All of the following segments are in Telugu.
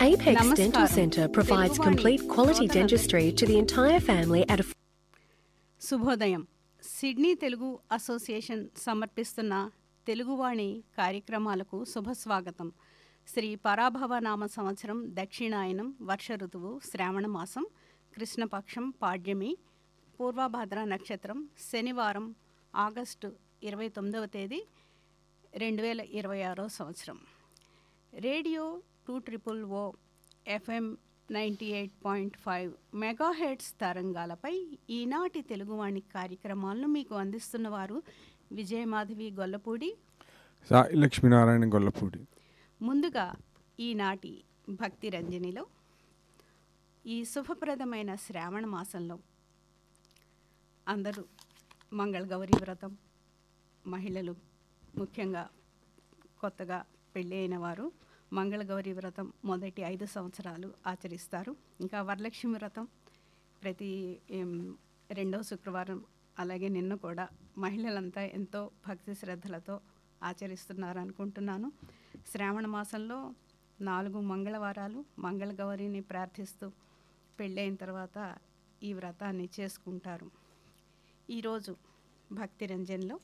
Apex Dental నమస్కారం. Centre provides Teluguvani complete quality శ్రోతలందరికీ dentistry to the entire family at a శుభోదయం. సిడ్నీ తెలుగు అసోసియేషన్ సమర్పిస్తున్న తెలుగువాణి కార్యక్రమాలకు శుభస్వాగతం. శ్రీ పరాభవ నామ సంవత్సరం దక్షిణాయనం వర్ష ఋతువు శ్రావణ మాసం కృష్ణపక్షం పాడ్యమి పూర్వభాద్ర నక్షత్రం శనివారం ఆగస్టు 29వ తేదీ 2026 సంవత్సరం. రేడియో 200 FM 98.5 మెగాహెర్ట్జ్ తరంగాలపై ఈనాటి తెలుగువాణి కార్యక్రమాలను మీకు అందిస్తున్నవారు విజయమాధవి గొల్లపూడి, సాయి లక్ష్మీనారాయణ గొల్లపూడి. ముందుగా ఈనాటి భక్తి రంజనిలో ఈ శుభప్రదమైన శ్రావణ మాసంలో అందరూ మంగళగౌరి వ్రతం, మహిళలు ముఖ్యంగా కొత్తగా పెళ్ళి అయిన వారు మంగళగౌరి వ్రతం మొదటి 5 సంవత్సరాలు ఆచరిస్తారు. ఇంకా వరలక్ష్మి వ్రతం ప్రతి రెండవ శుక్రవారం, అలాగే నిన్న కూడా మహిళలంతా ఎంతో భక్తి శ్రద్ధలతో ఆచరిస్తున్నారు అనుకుంటున్నాను. శ్రావణ మాసంలో 4 మంగళవారాలు మంగళగౌరిని ప్రార్థిస్తూ పెళ్ళైన తర్వాత ఈ వ్రతాన్ని చేసుకుంటారు. ఈరోజు భక్తి రంజన్లో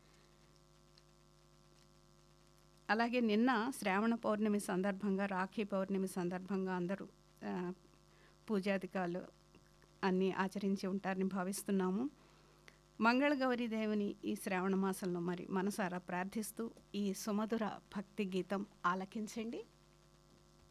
అలాగే నిన్న శ్రావణ పౌర్ణమి సందర్భంగా, రాఖీ పౌర్ణమి సందర్భంగా అందరూ పూజాధికాలు అన్నీ ఆచరించి ఉంటారని భావిస్తున్నాము. మంగళగౌరి దేవుని ఈ శ్రావణ మాసంలో మరి మనసారా ప్రార్థిస్తూ ఈ సుమధుర భక్తి గీతం ఆలకించండి.